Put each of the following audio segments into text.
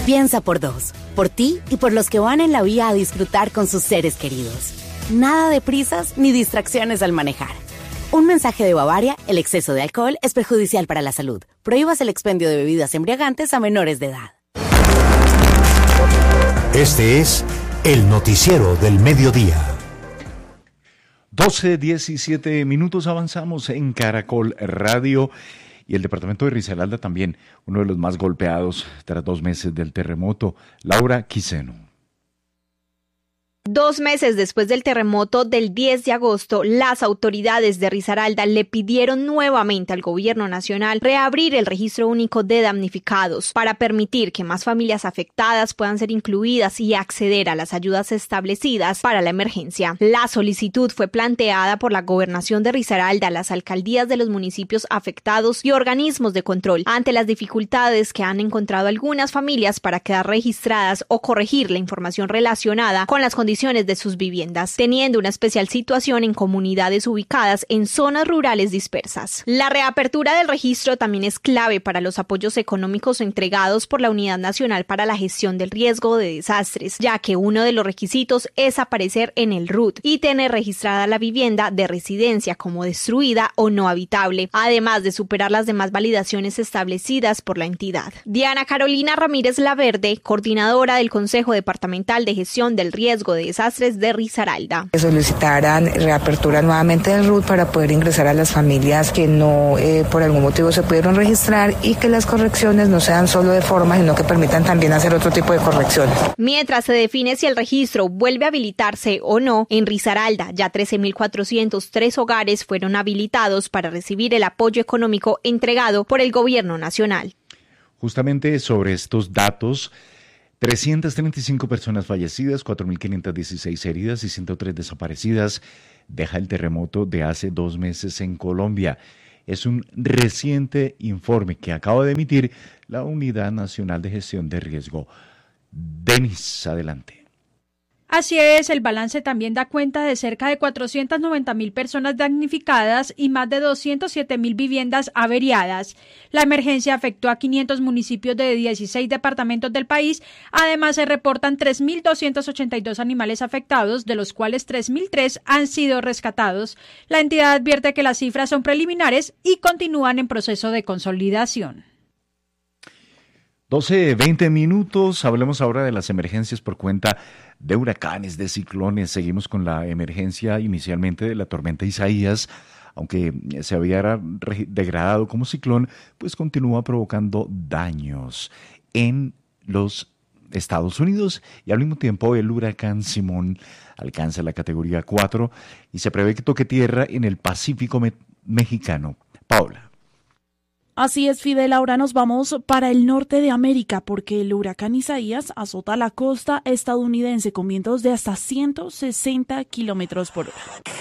Piensa por dos, por ti y por los que van en la vía a disfrutar con sus seres queridos. Nada de prisas ni distracciones al manejar. Un mensaje de Bavaria: el exceso de alcohol es perjudicial para la salud. Prohíbas el expendio de bebidas embriagantes a menores de edad. Este es el noticiero del mediodía. 12:17 avanzamos en Caracol Radio. Y el departamento de Risaralda también, uno de los más golpeados tras 2 meses del terremoto. Laura Quiseno. 2 meses después del terremoto del 10 de agosto, las autoridades de Risaralda le pidieron nuevamente al gobierno nacional reabrir el registro único de damnificados para permitir que más familias afectadas puedan ser incluidas y acceder a las ayudas establecidas para la emergencia. La solicitud fue planteada por la gobernación de Risaralda, las alcaldías de los municipios afectados y organismos de control ante las dificultades que han encontrado algunas familias para quedar registradas o corregir la información relacionada con las condiciones de sus viviendas, teniendo una especial situación en comunidades ubicadas en zonas rurales dispersas. La reapertura del registro también es clave para los apoyos económicos entregados por la Unidad Nacional para la Gestión del Riesgo de Desastres, ya que uno de los requisitos es aparecer en el RUT y tener registrada la vivienda de residencia como destruida o no habitable, además de superar las demás validaciones establecidas por la entidad. Diana Carolina Ramírez Laverde, coordinadora del Consejo Departamental de Gestión del Riesgo de Desastres de Risaralda. Solicitaran reapertura nuevamente del RUT para poder ingresar a las familias que no por algún motivo se pudieron registrar y que las correcciones no sean solo de forma, sino que permitan también hacer otro tipo de correcciones. Mientras se define si el registro vuelve a habilitarse o no, en Risaralda ya 13.403 hogares fueron habilitados para recibir el apoyo económico entregado por el gobierno nacional. Justamente sobre estos datos, 335 personas fallecidas, 4.516 heridas y 103 desaparecidas deja el terremoto de hace 2 meses en Colombia. Es un reciente informe que acaba de emitir la Unidad Nacional de Gestión de Riesgo. Denis, adelante. Así es, el balance también da cuenta de cerca de 490.000 personas damnificadas y más de 207.000 viviendas averiadas. La emergencia afectó a 500 municipios de 16 departamentos del país. Además, se reportan 3.282 animales afectados, de los cuales 3.003 han sido rescatados. La entidad advierte que las cifras son preliminares y continúan en proceso de consolidación. 12:20. Hablemos ahora de las emergencias por cuenta de huracanes, de ciclones. Seguimos con la emergencia inicialmente de la tormenta Isaías. Aunque se había degradado como ciclón, pues continúa provocando daños en los Estados Unidos y al mismo tiempo el huracán Simón alcanza la categoría 4 y se prevé que toque tierra en el Pacífico mexicano. Paola. Así es, Fidel, ahora nos vamos para el norte de América porque el huracán Isaías azota la costa estadounidense con vientos de hasta 160 kilómetros por hora.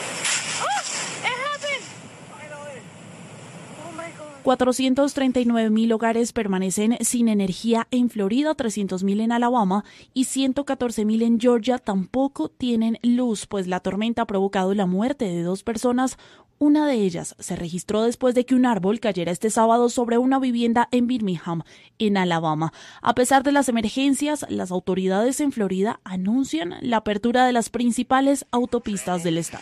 439.000 hogares permanecen sin energía en Florida, 300.000 en Alabama y 114.000 en Georgia tampoco tienen luz, pues la tormenta ha provocado la muerte de 2 personas. Una de ellas se registró después de que un árbol cayera este sábado sobre una vivienda en Birmingham, en Alabama. A pesar de las emergencias, las autoridades en Florida anuncian la apertura de las principales autopistas del estado.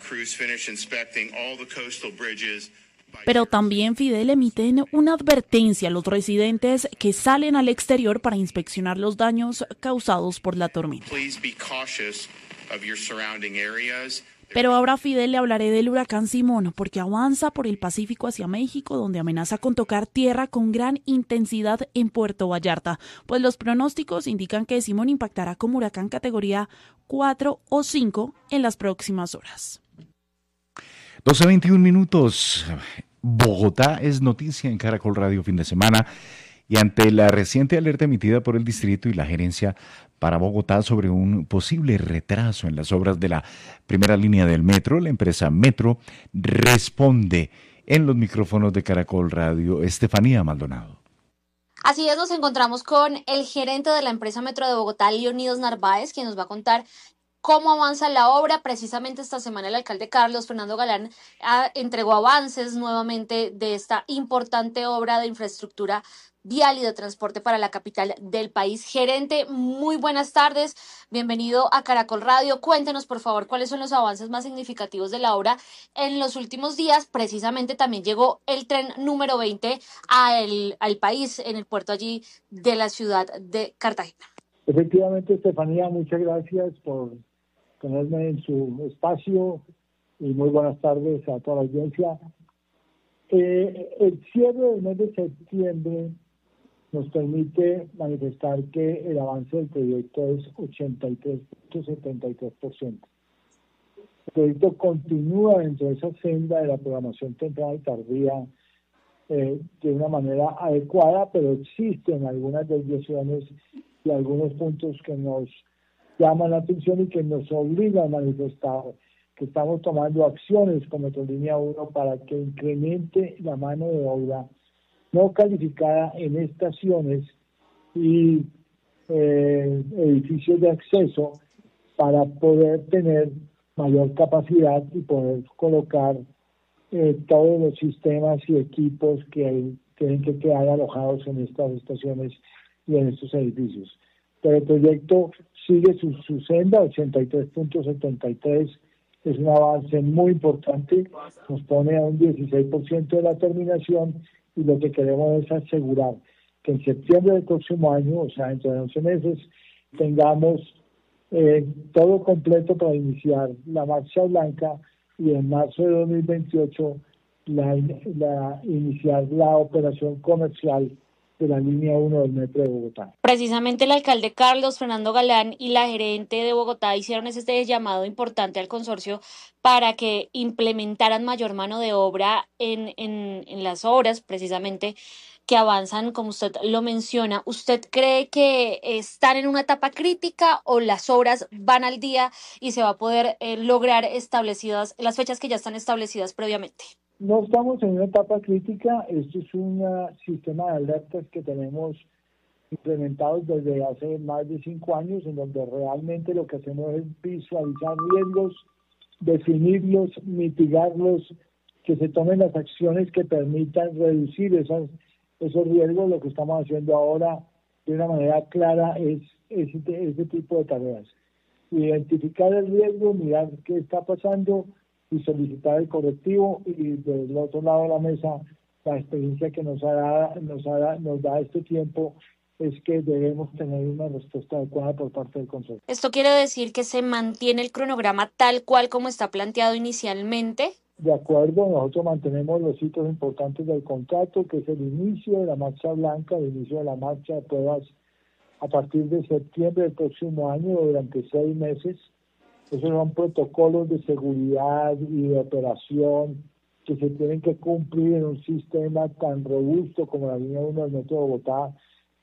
Pero también, Fidel, emiten una advertencia a los residentes que salen al exterior para inspeccionar los daños causados por la tormenta. Pero ahora, Fidel, le hablaré del huracán Simón, porque avanza por el Pacífico hacia México, donde amenaza con tocar tierra con gran intensidad en Puerto Vallarta. Pues los pronósticos indican que Simón impactará como huracán categoría 4 o 5 en las próximas horas. 12:21. Bogotá es noticia en Caracol Radio fin de semana y ante la reciente alerta emitida por el distrito y la gerencia para Bogotá sobre un posible retraso en las obras de la primera línea del metro, la empresa Metro responde en los micrófonos de Caracol Radio. Estefanía Maldonado. Así es, nos encontramos con el gerente de la empresa Metro de Bogotá, Leonidas Narváez, quien nos va a contar cómo avanza la obra. Precisamente esta semana el alcalde Carlos Fernando Galán entregó avances nuevamente de esta importante obra de infraestructura vial y de transporte para la capital del país. Gerente, muy buenas tardes, bienvenido a Caracol Radio. Cuéntenos, por favor, cuáles son los avances más significativos de la obra en los últimos días. Precisamente también llegó el tren número 20 al país, en el puerto allí de la ciudad de Cartagena. Efectivamente, Estefanía, muchas gracias por tenerme en su espacio y muy buenas tardes a toda la audiencia. El cierre del mes de septiembre nos permite manifestar que el avance del proyecto es 83.73%. El proyecto continúa dentro de esa senda de la programación temprana y tardía de una manera adecuada, pero existen algunas desviaciones y algunos puntos que nos llaman la atención y que nos obligan a manifestar que estamos tomando acciones con Metrolínea 1 para que incremente la mano de obra no calificada en estaciones y edificios de acceso para poder tener mayor capacidad y poder colocar todos los sistemas y equipos que tienen que quedar alojados en estas estaciones y en estos edificios. Pero el proyecto sigue su senda, 83.73, es un avance muy importante, nos pone a un 16% de la terminación y lo que queremos es asegurar que en septiembre del próximo año, o sea, dentro de 11 meses, tengamos todo completo para iniciar la marcha blanca y en marzo de 2028 iniciar la operación comercial de la línea 1 del Metro de Bogotá. Precisamente el alcalde Carlos Fernando Galán y la gerente de Bogotá hicieron este llamado importante al consorcio para que implementaran mayor mano de obra en las obras precisamente que avanzan, como usted lo menciona. ¿Usted cree que están en una etapa crítica o las obras van al día y se va a poder lograr establecidas las fechas que ya están establecidas previamente? No estamos en una etapa crítica, esto es un sistema de alertas que tenemos implementados desde hace más de 5 años, en donde realmente lo que hacemos es visualizar riesgos, definirlos, mitigarlos, que se tomen las acciones que permitan reducir esos riesgos. Lo que estamos haciendo ahora de una manera clara es ese tipo de tareas. Identificar el riesgo, mirar qué está pasando y solicitar el correctivo, y del otro lado de la mesa la experiencia que nos da este tiempo es que debemos tener una respuesta adecuada por parte del consorcio. ¿Esto quiere decir que se mantiene el cronograma tal cual como está planteado inicialmente? De acuerdo, nosotros mantenemos los hitos importantes del contrato, que es el inicio de la marcha blanca, el inicio de la marcha de pruebas a partir de septiembre del próximo año durante 6 meses. Esos son protocolos de seguridad y de operación que se tienen que cumplir en un sistema tan robusto como la línea 1 del Metro de Bogotá,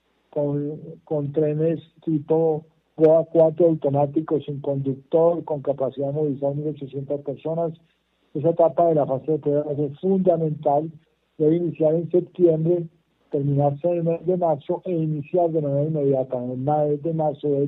con trenes tipo GOA 4 automáticos sin conductor, con capacidad de movilizar 1.800 personas. Esa etapa de la fase de pruebas es fundamental, debe iniciar en septiembre, terminarse en el mes de marzo e iniciar de manera inmediata en el mes de marzo de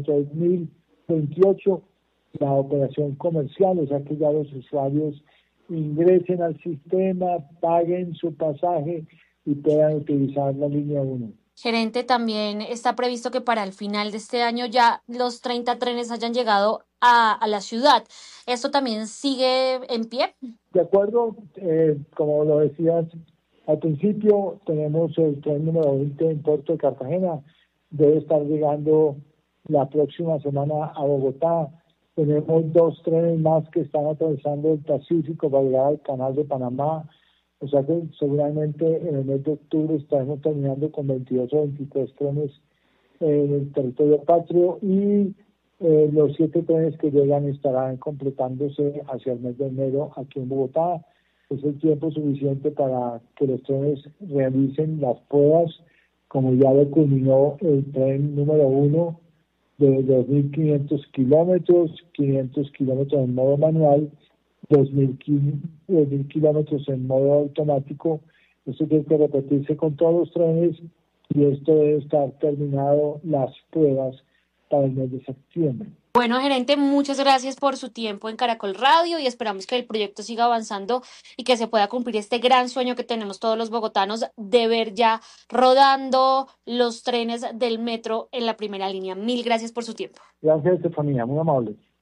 2028 la operación comercial, o sea que ya los usuarios ingresen al sistema, paguen su pasaje y puedan utilizar la línea 1. Gerente, también está previsto que para el final de este año ya los 30 trenes hayan llegado a la ciudad. ¿Esto también sigue en pie? De acuerdo, como lo decías al principio, tenemos el tren número 20 en Puerto de Cartagena, debe estar llegando la próxima semana a Bogotá. Tenemos 2 trenes más que están atravesando el Pacífico para llegar al Canal de Panamá. O sea que seguramente en el mes de octubre estaremos terminando con 22 o 23 trenes en el territorio patrio y los 7 trenes que llegan estarán completándose hacia el mes de enero aquí en Bogotá. Es el tiempo suficiente para que los trenes realicen las pruebas, como ya lo culminó el tren número 1 de 2.500 kilómetros, 500 kilómetros en modo manual, 2.000 kilómetros en modo automático. Esto tiene que repetirse con todos los trenes y esto debe estar terminado las pruebas para el mes de septiembre. Bueno, gerente, muchas gracias por su tiempo en Caracol Radio y esperamos que el proyecto siga avanzando y que se pueda cumplir este gran sueño que tenemos todos los bogotanos de ver ya rodando los trenes del metro en la primera línea. Mil gracias por su tiempo. Gracias, Estefanía, muy amable.